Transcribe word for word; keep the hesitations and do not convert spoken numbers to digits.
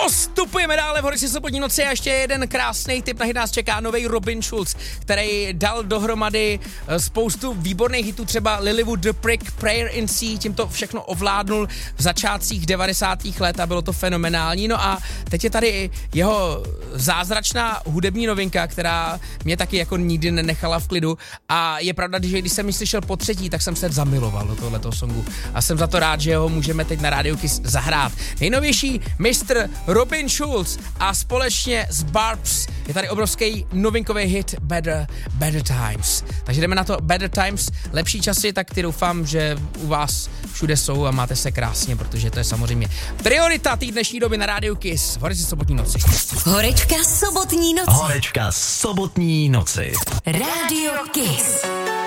Postupujeme dále v Hořici sobotní noci a ještě jeden krásný tip na hit nás čeká, nový Robin Schulz, který dal dohromady spoustu výborných hitů, třeba Lilywood, The Prick, Prayer in Sea, tím to všechno ovládnul v začátcích devadesátých let a bylo to fenomenální. No a teď je tady jeho zázračná hudební novinka, která mě taky jako nikdy nenechala v klidu a je pravda, že když jsem ji slyšel po třetí, tak jsem se zamiloval do tohletoho songu a jsem za to rád, že ho můžeme teď na Radio Kiss zahrát. Nejnovější mistr Robin Schulz a společně s Barbs je tady obrovský novinkový hit Better, Better Times. Takže jdeme na to Better Times, lepší časy, tak ty doufám, že u vás všude jsou a máte se krásně, protože to je samozřejmě priorita té dnešní doby na Radio Kiss. Hořici sobotní noci. Horečka sobotní noci. Horečka sobotní noci. Radio Kiss.